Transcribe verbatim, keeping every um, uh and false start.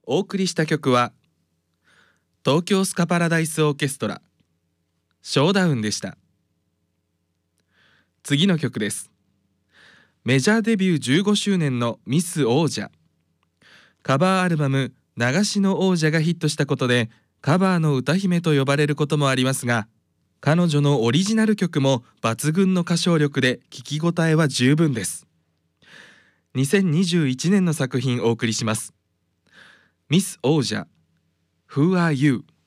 お送りした曲は東京スカパラダイスオーケストラショーダウンでした。次の曲です。メジャーデビューじゅうごしゅうねんのミス王者。カバーアルバム流しの王者がヒットしたことでカバーの歌姫と呼ばれることもありますが、彼女のオリジナル曲も抜群の歌唱力で聴き応えは十分です。にせんにじゅういちねんの作品をお送りします。ミス王者 Who are you?